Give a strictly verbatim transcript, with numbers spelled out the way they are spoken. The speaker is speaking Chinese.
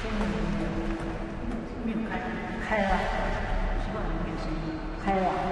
生命没有开开了，希望有点声音开了。